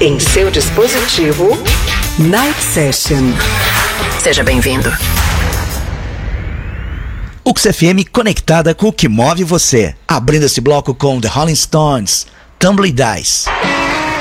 Em seu dispositivo, Night Session. Seja bem-vindo. UX FM conectada com o que move você. Abrindo esse bloco com The Rolling Stones, Tumbling Dice.